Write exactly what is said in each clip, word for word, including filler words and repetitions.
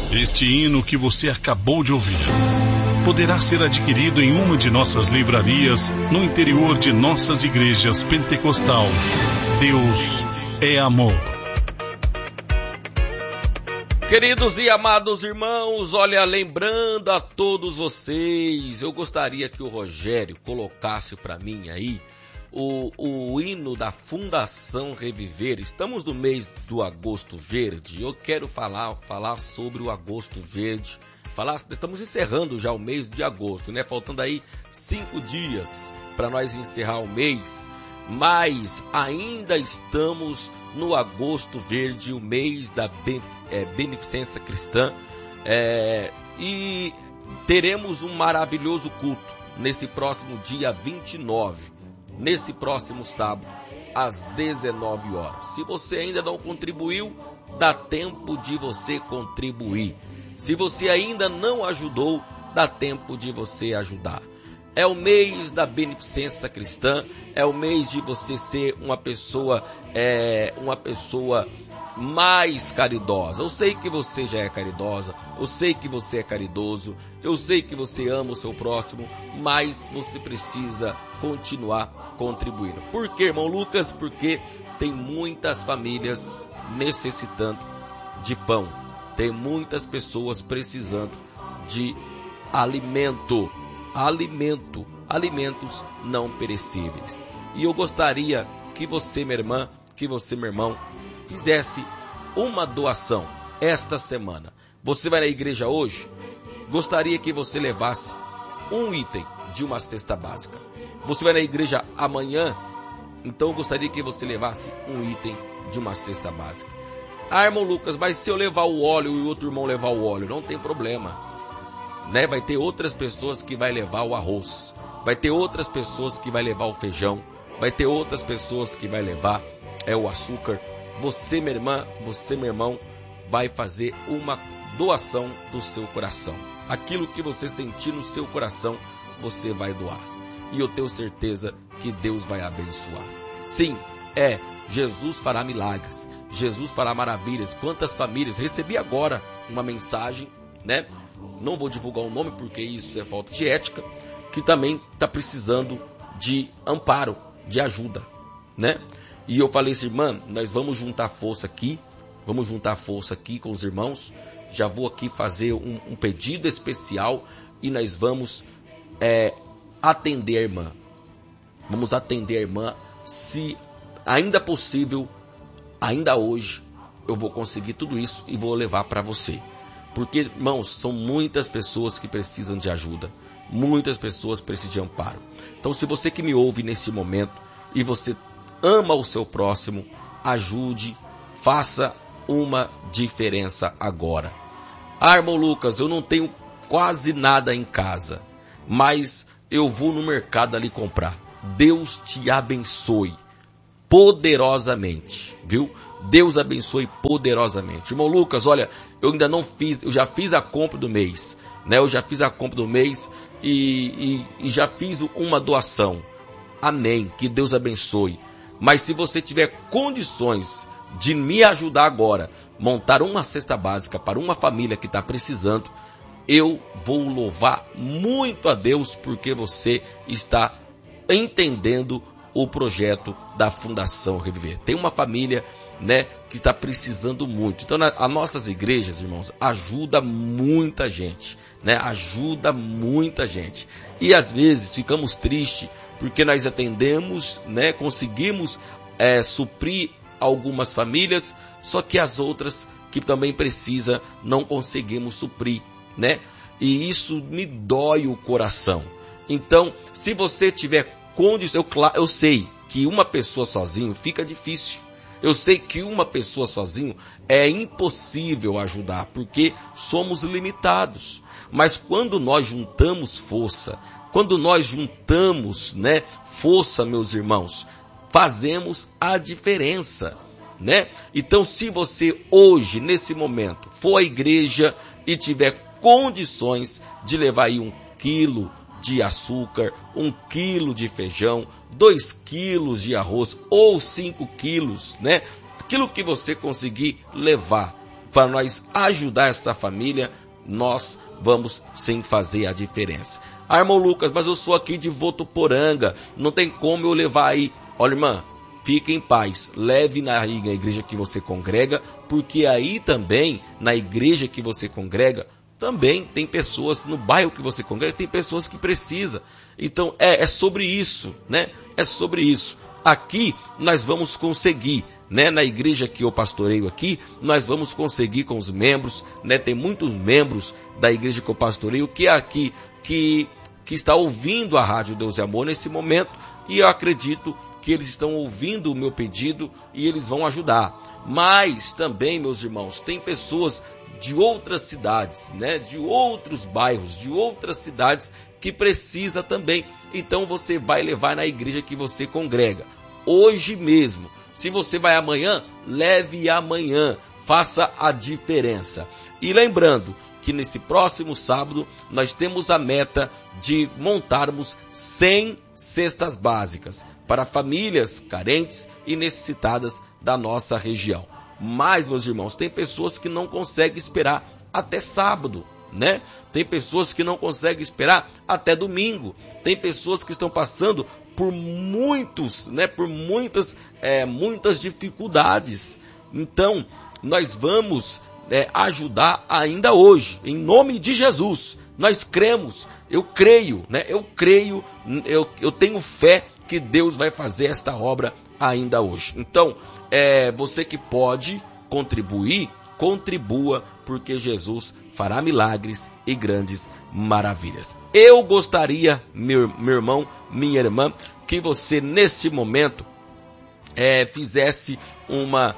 Este hino que você acabou de ouvir poderá ser adquirido em uma de nossas livrarias no interior de nossas igrejas pentecostal. Deus é amor. Queridos e amados irmãos, olha, lembrando a todos vocês, eu gostaria que o Rogério colocasse para mim aí o, o hino da Fundação Reviver. Estamos no mês do Agosto Verde. Eu quero falar, falar sobre o Agosto Verde. Falar, estamos encerrando já o mês de agosto, né? Faltando aí cinco dias para nós encerrar o mês, mas ainda estamos no Agosto Verde, o mês da beneficência cristã, é, e teremos um maravilhoso culto nesse próximo dia vinte e nove, nesse próximo sábado, às dezenove horas. Se você ainda não contribuiu, dá tempo de você contribuir. Se você ainda não ajudou, dá tempo de você ajudar. É o mês da beneficência cristã, é o mês de você ser uma pessoa, é, uma pessoa mais caridosa. Eu sei que você já é caridosa, eu sei que você é caridoso, eu sei que você ama o seu próximo, mas você precisa continuar contribuindo. Por quê, irmão Lucas? Porque tem muitas famílias necessitando de pão, tem muitas pessoas precisando de alimento. Alimento, alimentos não perecíveis. E eu gostaria que você, minha irmã, que você, meu irmão, fizesse uma doação esta semana. Você vai na igreja hoje? Gostaria que você levasse um item de uma cesta básica. Você vai na igreja amanhã? Então eu gostaria que você levasse um item de uma cesta básica. Ah, irmão Lucas, mas se eu levar o óleo e o outro irmão levar o óleo, não tem problema. Né? Vai ter outras pessoas que vai levar o arroz, vai ter outras pessoas que vai levar o feijão, vai ter outras pessoas que vai levar é, o açúcar. Você, minha irmã, você, meu irmão, vai fazer uma doação do seu coração. Aquilo que você sentir no seu coração, você vai doar. E eu tenho certeza que Deus vai abençoar. Sim, é, Jesus fará milagres, Jesus fará maravilhas. Quantas famílias, recebi agora uma mensagem, né? Não vou divulgar o nome porque isso é falta de ética, que também está precisando de amparo, de ajuda, né? E eu falei assim, irmã, nós vamos juntar força aqui, vamos juntar força aqui com os irmãos, já vou aqui fazer um, um pedido especial e nós vamos é, atender a irmã. Vamos atender a irmã, se ainda possível, ainda hoje, eu vou conseguir tudo isso e vou levar para você. Porque, irmãos, são muitas pessoas que precisam de ajuda. Muitas pessoas precisam de amparo. Então, se você que me ouve nesse momento e você ama o seu próximo, ajude, faça uma diferença agora. Ah, irmão Lucas, eu não tenho quase nada em casa, mas eu vou no mercado ali comprar. Deus te abençoe poderosamente, viu? Deus abençoe poderosamente. Irmão Lucas, olha, eu ainda não fiz, eu já fiz a compra do mês, né? Eu já fiz a compra do mês e, e, e já fiz uma doação. Amém, que Deus abençoe. Mas se você tiver condições de me ajudar agora, montar uma cesta básica para uma família que está precisando, eu vou louvar muito a Deus porque você está entendendo o projeto da Fundação Reviver. Tem uma família, né, que está precisando muito. Então, na, as nossas igrejas, irmãos, ajuda muita gente, né? Ajuda muita gente. E às vezes ficamos tristes porque nós atendemos, né? Conseguimos é, suprir algumas famílias, só que as outras que também precisam não conseguimos suprir, né? E isso me dói o coração. Então, se você tiver condição, eu, eu sei que uma pessoa sozinho fica difícil. Eu sei que uma pessoa sozinho é impossível ajudar, porque somos limitados. Mas quando nós juntamos força, quando nós juntamos, né, força, meus irmãos, fazemos a diferença, né? Então, se você hoje, nesse momento, for à igreja e tiver condições de levar aí um quilo de açúcar, um quilo de feijão, dois quilos de arroz ou cinco quilos, né? Aquilo que você conseguir levar, para nós ajudar esta família, nós vamos sim fazer a diferença. Ah, irmão Lucas, mas eu sou aqui de Votuporanga, não tem como eu levar aí. Olha, irmã, fique em paz, leve na igreja que você congrega, porque aí também, na igreja que você congrega, também tem pessoas, no bairro que você congrega, tem pessoas que precisam. Então é, é sobre isso, né? É sobre isso. Aqui nós vamos conseguir, né? Na igreja que eu pastoreio aqui, nós vamos conseguir com os membros, né? Tem muitos membros da igreja que eu pastoreio que é aqui, que, que está ouvindo a Rádio Deus e Amor nesse momento, e eu acredito que eles estão ouvindo o meu pedido e eles vão ajudar. Mas também, meus irmãos, tem pessoas de outras cidades, né, de outros bairros, de outras cidades que precisa também. Então você vai levar na igreja que você congrega. Hoje mesmo. Se você vai amanhã, leve amanhã. Faça a diferença. E lembrando que nesse próximo sábado nós temos a meta de montarmos cem cestas básicas para famílias carentes e necessitadas da nossa região. Mas, meus irmãos, tem pessoas que não conseguem esperar até sábado, né? Tem pessoas que não conseguem esperar até domingo. Tem pessoas que estão passando por muitos, né? Por muitas, é, muitas dificuldades. Então, nós vamos é, ajudar ainda hoje, em nome de Jesus. Nós cremos, eu creio, né? Eu creio, eu, eu tenho fé que Deus vai fazer esta obra ainda hoje. Então, é, você que pode contribuir, contribua, porque Jesus fará milagres e grandes maravilhas. Eu gostaria, meu, meu irmão, minha irmã, que você nesse momento é, fizesse uma...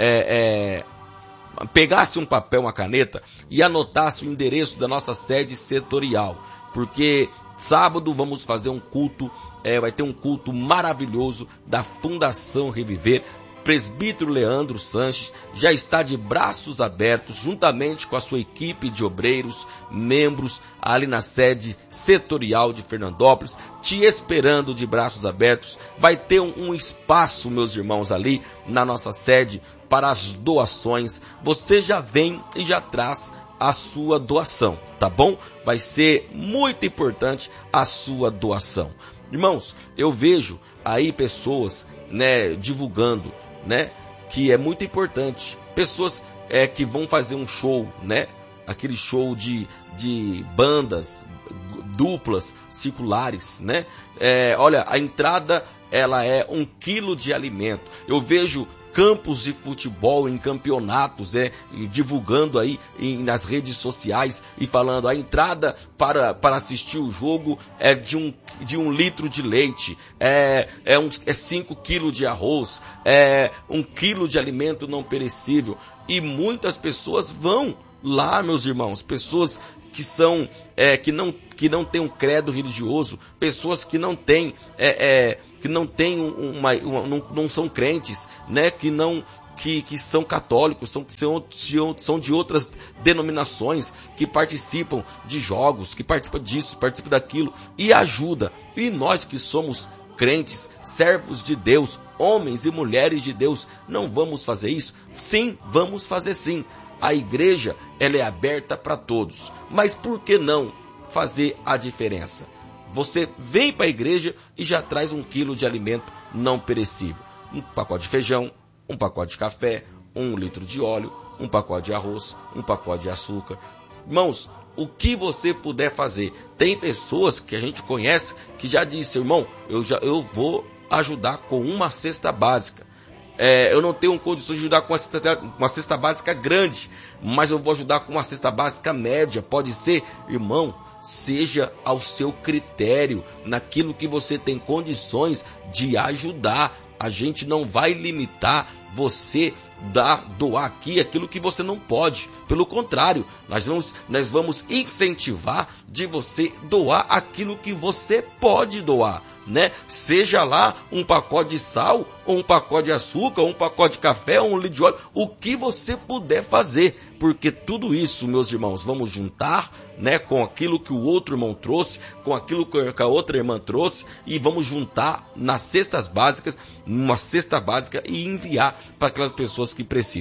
É, é, pegasse um papel, uma caneta e anotasse o endereço da nossa sede setorial, porque sábado vamos fazer um culto, é, vai ter um culto maravilhoso da Fundação Reviver. Presbítero Leandro Sanches já está de braços abertos, juntamente com a sua equipe de obreiros, membros, ali na sede setorial de Fernandópolis, te esperando de braços abertos. Vai ter um, um espaço, meus irmãos, ali na nossa sede para as doações. Você já vem e já traz a sua doação, tá bom? Vai ser muito importante a sua doação. Irmãos, eu vejo aí pessoas, né, divulgando, né, que é muito importante. Pessoas é, que vão fazer um show, né, aquele show de, de bandas duplas, circulares, né? É, olha, a entrada ela é um quilo de alimento. Eu vejo campos de futebol em campeonatos, é, divulgando aí em, nas redes sociais e falando a entrada para, para assistir o jogo é de um, de um litro de leite, é, é, um, é cinco quilos de arroz, é um quilo de alimento não perecível. E muitas pessoas vão lá, meus irmãos, pessoas que são, é, que não, que não têm um credo religioso, pessoas que não têm, é, é, que não têm uma, uma não, não são crentes, né, que não, que, que são católicos, são, são, são de outras denominações, que participam de jogos, que participam disso, participam daquilo, e ajuda. E nós que somos crentes, servos de Deus, homens e mulheres de Deus, não vamos fazer isso? Sim, vamos fazer sim. A igreja, ela é aberta para todos, mas por que não fazer a diferença? Você vem para a igreja e já traz um quilo de alimento não perecível, um pacote de feijão, um pacote de café, um litro de óleo, um pacote de arroz, um pacote de açúcar. Irmãos, o que você puder fazer. Tem pessoas que a gente conhece que já disse, irmão, eu, já, eu vou ajudar com uma cesta básica. É, eu não tenho condições de ajudar com uma cesta, uma cesta básica grande, mas eu vou ajudar com uma cesta básica média. Pode ser, irmão, seja ao seu critério, naquilo que você tem condições de ajudar. A gente não vai limitar você dar, doar aqui aquilo que você não pode. Pelo contrário, nós vamos, nós vamos incentivar de você doar aquilo que você pode doar, né? Seja lá um pacote de sal, ou um pacote de açúcar, ou um pacote de café, ou um litro de óleo, o que você puder fazer, porque tudo isso, meus irmãos, vamos juntar, né, com aquilo que o outro irmão trouxe, com aquilo que a outra irmã trouxe, e vamos juntar nas cestas básicas, numa cesta básica, e enviar para aquelas pessoas que precisam.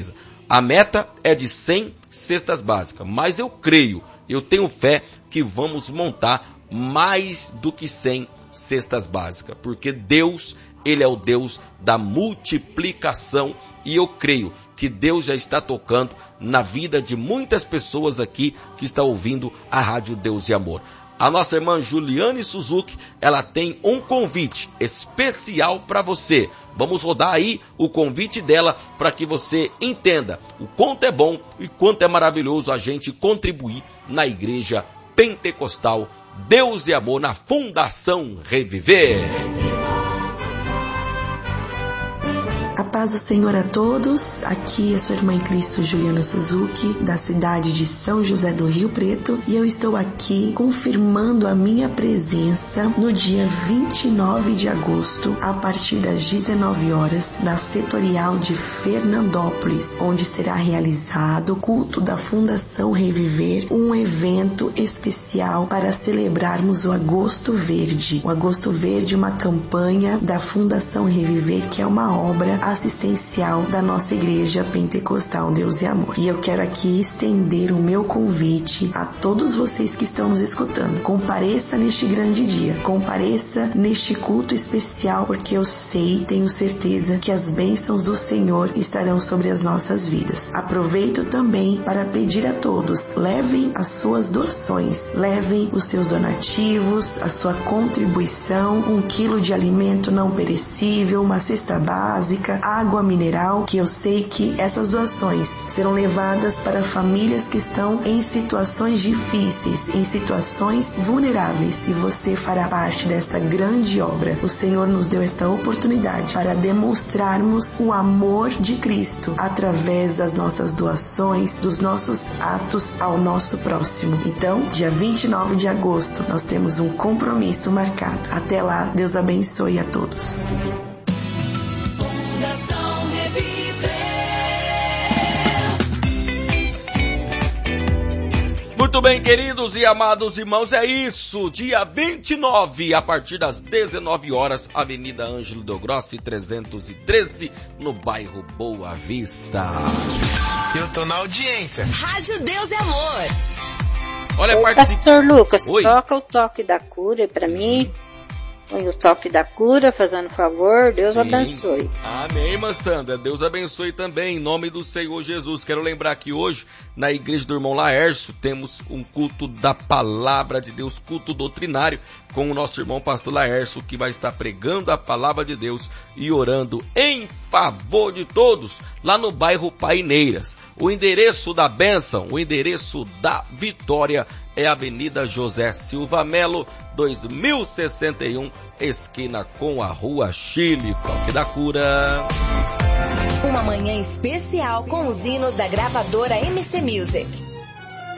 A meta é de cem cestas básicas, mas eu creio, eu tenho fé que vamos montar mais do que cem cestas básicas, porque Deus, Ele é o Deus da multiplicação, e eu creio que Deus já está tocando na vida de muitas pessoas aqui que estão ouvindo a Rádio Deus e Amor. A nossa irmã Juliane Suzuki, ela tem um convite especial para você. Vamos rodar aí o convite dela para que você entenda o quanto é bom e quanto é maravilhoso a gente contribuir na Igreja Pentecostal Deus e Amor, na Fundação Reviver. A paz do Senhor a todos, aqui é sua irmã em Cristo Juliana Suzuki, da cidade de São José do Rio Preto, e eu estou aqui confirmando a minha presença no dia vinte e nove de agosto, a partir das dezenove horas, na setorial de Fernandópolis, onde será realizado o culto da Fundação Reviver, um evento especial para celebrarmos o Agosto Verde. O Agosto Verde, uma campanha da Fundação Reviver, que é uma obra assistencial da nossa Igreja Pentecostal Deus e Amor. E eu quero aqui estender o meu convite a todos vocês que estão nos escutando. Compareça neste grande dia, compareça neste culto especial, porque eu sei, tenho certeza que as bênçãos do Senhor estarão sobre as nossas vidas. Aproveito também para pedir a todos, levem as suas doações, levem os seus donativos, a sua contribuição, um quilo de alimento não perecível, uma cesta básica, água mineral, que eu sei que essas doações serão levadas para famílias que estão em situações difíceis, em situações vulneráveis, e você fará parte dessa grande obra. O Senhor nos deu esta oportunidade para demonstrarmos o amor de Cristo através das nossas doações, dos nossos atos ao nosso próximo. Então, dia vinte e nove de agosto, nós temos um compromisso marcado. Até lá, Deus abençoe a todos. Fundação Reviver. Muito bem, queridos e amados irmãos, é isso. Dia vinte e nove, a partir das dezenove horas, Avenida Ângelo Del Grossi, trezentos e treze, no bairro Boa Vista. Eu tô na audiência. Rádio Deus e Amor. Olha, Oi, part... Pastor Lucas, Oi. toca o toque da cura pra mim. Põe o toque da cura, fazendo favor. Deus Sim. abençoe. Amém, irmã Sandra. Deus abençoe também, em nome do Senhor Jesus. Quero lembrar que hoje, na igreja do irmão Laércio, temos um culto da palavra de Deus, culto doutrinário, com o nosso irmão pastor Laércio, que vai estar pregando a palavra de Deus e orando em favor de todos, lá no bairro Paineiras. O endereço da bênção, o endereço da vitória é a Avenida José Silva Melo, dois mil e sessenta e um, esquina com a Rua Chile. Toque da cura. Uma manhã especial com os hinos da gravadora M C Music.